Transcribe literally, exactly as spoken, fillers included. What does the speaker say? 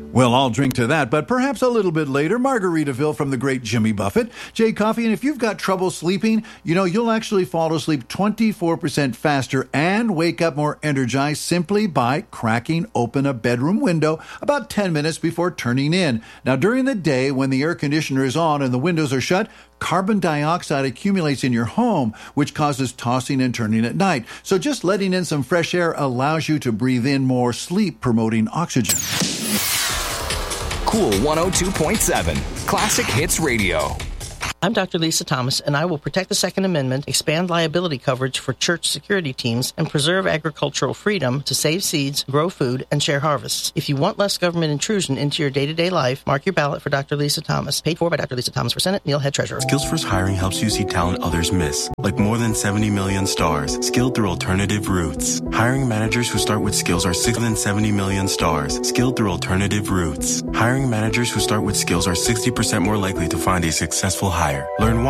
Well, I'll drink to that, but perhaps a little bit later, Margaritaville from the great Jimmy Buffett. Jay Coffee, and if you've got trouble sleeping, you know, you'll actually fall asleep twenty-four percent faster and wake up more energized simply by cracking open a bedroom window about ten minutes before turning in. Now, during the day, when the air conditioner is on and the windows are shut, carbon dioxide accumulates in your home, which causes tossing and turning at night. So just letting in some fresh air allows you to breathe in more sleep-promoting oxygen. Cool one oh two point seven, Classic Hits Radio. I'm Doctor Lisa Thomas, and I will protect the Second Amendment, expand liability coverage for church security teams, and preserve agricultural freedom to save seeds, grow food, and share harvests. If you want less government intrusion into your day-to-day life, mark your ballot for Doctor Lisa Thomas. Paid for by Doctor Lisa Thomas for Senate, Neil Head Treasurer. Skills First Hiring helps you see talent others miss, like more than seventy million stars, skilled through alternative routes. Hiring managers who start with skills are six than seventy million stars, skilled through alternative routes. Hiring managers who start with skills are sixty percent more likely to find a successful hire. Learn why